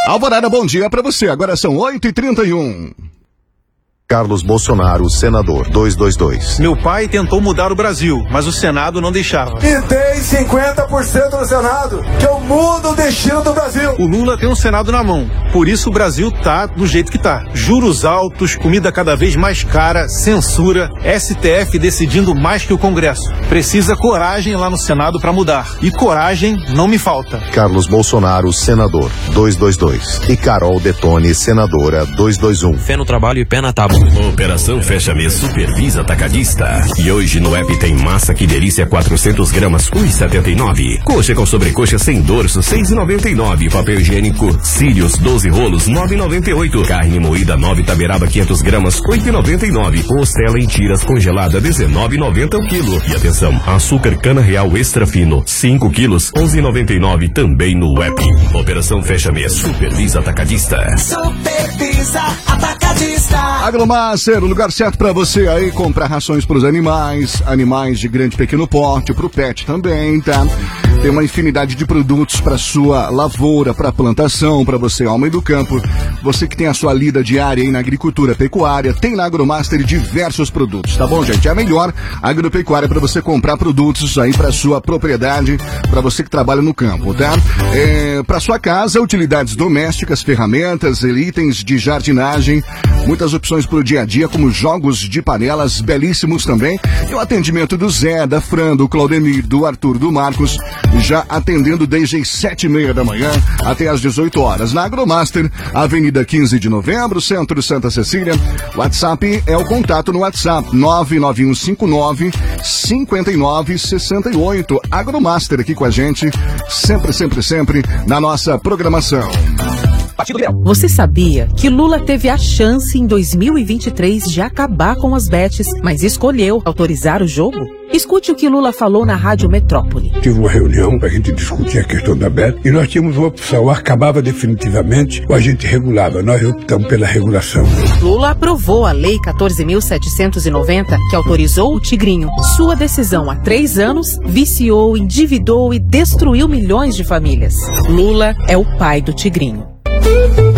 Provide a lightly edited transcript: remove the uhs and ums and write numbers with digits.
Alvorada, bom dia pra você. Agora são 8h31. Carlos Bolsonaro, senador, 222. Meu pai tentou mudar o Brasil, mas o Senado não deixava. E tem 50% no Senado, que eu mudo o destino do Brasil. O Lula tem um Senado na mão, por isso o Brasil tá do jeito que tá. Juros altos, comida cada vez mais cara, censura, STF decidindo mais que o Congresso. Precisa coragem lá no Senado pra mudar. E coragem não me falta. Carlos Bolsonaro, senador, 222. E Carol Detone, senadora, 221. Fé no trabalho e pé na tábua. Operação Fecha Mês Supervisa Atacadista. E hoje no app tem massa que delícia 400 gramas, 1,79. Coxa com sobrecoxa sem dorso, 6,99. Papel higiênico Sirius, 12 rolos, 9,98. Carne moída 9 taberaba 500 gramas, 8,99. Costela em tiras congelada, 19,90 o quilo. E atenção, açúcar cana real extra fino, 5 quilos, 11,99 também no app. Operação Fecha Mês Supervisa Atacadista. Supervisa Atacadista. Agromaster, o lugar certo pra você aí comprar rações pros animais de grande e pequeno porte, pro pet também, tá? Tem uma infinidade de produtos pra sua lavoura, pra plantação, pra você, homem do campo. Você que tem a sua lida diária aí na agricultura pecuária, tem na Agromaster diversos produtos, tá bom, gente? É a melhor agropecuária pra você comprar produtos aí pra sua propriedade, pra você que trabalha no campo, tá? Pra sua casa, utilidades domésticas, ferramentas, itens de jardinagem, muitas opções pro dia a dia, como jogos de panelas belíssimos também. E o atendimento do Zé, da Fran, do Claudemir, do Arthur, do Marcos, já atendendo desde as 7h30 da manhã até às 18 horas. Na Agromaster, Avenida 15 de Novembro, Centro Santa Cecília. WhatsApp é o contato no WhatsApp 99159-5968. Agromaster aqui com a gente, sempre na nossa programação. Você sabia que Lula teve a chance em 2023 de acabar com as bets, mas escolheu autorizar o jogo? Escute o que Lula falou na Rádio Metrópole. Tive uma reunião para a gente discutir a questão da bet e nós tínhamos uma opção, ou acabava definitivamente ou a gente regulava. Nós optamos pela regulação. Lula aprovou a Lei 14.790, que autorizou o Tigrinho. Sua decisão há 3 anos viciou, endividou e destruiu milhões de famílias. Lula é o pai do Tigrinho.